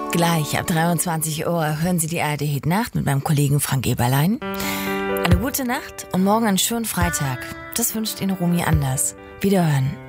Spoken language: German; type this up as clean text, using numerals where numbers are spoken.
Gleich ab 23 Uhr hören Sie die ARD Hit Nacht mit meinem Kollegen Frank Eberlein. Eine gute Nacht und morgen einen schönen Freitag. Das wünscht Ihnen Romy Anders. Wiederhören.